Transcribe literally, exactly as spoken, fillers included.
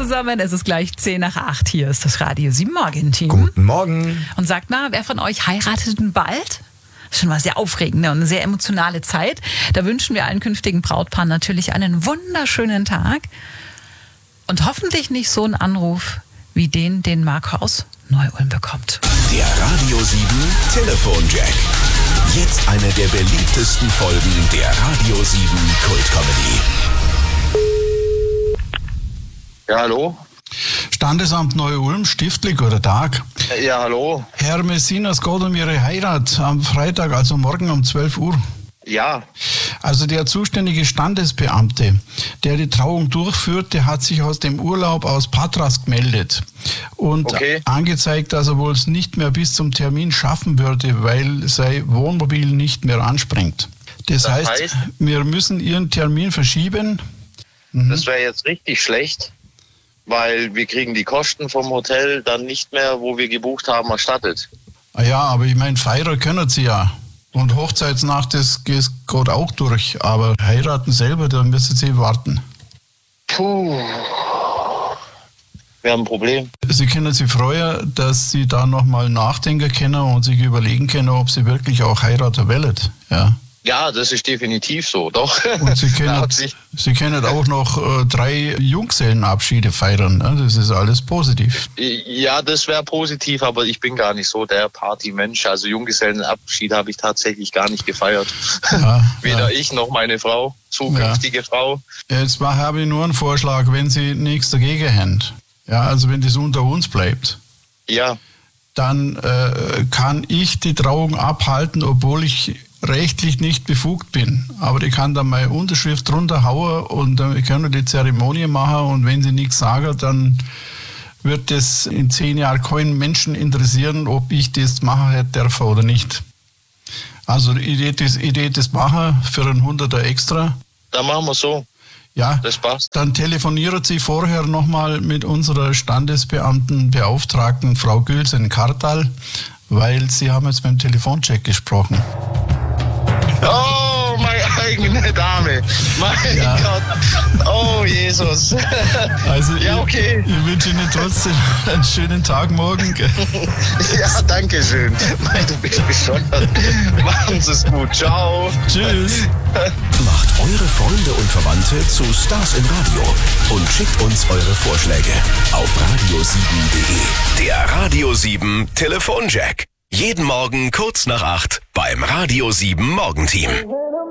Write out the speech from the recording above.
zusammen, es ist gleich zehn nach acht. Hier ist das Radio sieben Morgen-Team. Guten Morgen. Und sagt mal, wer von euch heiratet denn bald? Das ist schon mal sehr aufregend und eine sehr emotionale Zeit. Da wünschen wir allen künftigen Brautpaaren natürlich einen wunderschönen Tag. Und hoffentlich nicht so einen Anruf wie den, den Marco aus Neu-Ulm bekommt. Der Radio sieben Telefonjack. Jetzt eine der beliebtesten Folgen der Radio sieben Kult-Comedy. Ja, hallo? Standesamt Neu-Ulm, Stiftli, guten Tag. Ja, hallo? Herr Messina, es geht um Ihre Heirat am Freitag, also morgen um zwölf Uhr. Ja. Also der zuständige Standesbeamte, der die Trauung durchführt, der hat sich aus dem Urlaub aus Patras gemeldet und okay. angezeigt, dass er wohl es nicht mehr bis zum Termin schaffen würde, weil sein Wohnmobil nicht mehr anspringt. Das, Das heißt, heißt, wir müssen Ihren Termin verschieben. Mhm. Das wäre jetzt richtig schlecht, weil wir kriegen die Kosten vom Hotel dann nicht mehr, wo wir gebucht haben, erstattet. Ah ja, aber ich meine, feiern können Sie ja. Und Hochzeitsnacht, das geht auch durch. Aber heiraten selber, da müssen Sie warten. Puh. Wir haben ein Problem. Sie können sich freuen, dass Sie da nochmal nachdenken können und sich überlegen können, ob Sie wirklich auch heiraten wollen. Ja. Ja, das ist definitiv so, doch. Und Sie können, Sie können auch noch äh, drei Junggesellenabschiede feiern. Ne? Das ist alles positiv. Ja, das wäre positiv, aber ich bin gar nicht so der Partymensch. Also Junggesellenabschied habe ich tatsächlich gar nicht gefeiert. Ja, Weder ja. ich noch meine Frau, zukünftige ja. Frau. Jetzt habe ich nur einen Vorschlag, wenn Sie nichts dagegen haben. Ja, also wenn das unter uns bleibt. Ja. Dann äh, kann ich die Trauung abhalten, obwohl ich rechtlich nicht befugt bin. Aber ich kann da meine Unterschrift drunter hauen und dann können wir die Zeremonie machen und wenn Sie nichts sagen, dann wird das in zehn Jahren keinen Menschen interessieren, ob ich das machen hätte dürfen oder nicht. Also die Idee, das, Idee das machen für einen Hunderter extra. Dann machen wir so. Ja, das passt. Dann telefonieren Sie vorher nochmal mit unserer Standesbeamtenbeauftragten Frau Gülsen-Kartal, weil Sie haben jetzt beim Telefoncheck gesprochen. Oh, meine eigene Dame. Mein ja. Gott. Oh, Jesus. Also ja, okay. Ich, ich wünsche Ihnen trotzdem einen schönen Tag morgen. Ja, danke schön. Du bist bescheuert. Machen Sie es gut. Ciao. Tschüss. Macht eure Freunde und Verwandte zu Stars im Radio und schickt uns eure Vorschläge auf radio sieben punkt de. Der Radio sieben Telefonjack. Jeden Morgen kurz nach acht beim Radio sieben Morgenteam.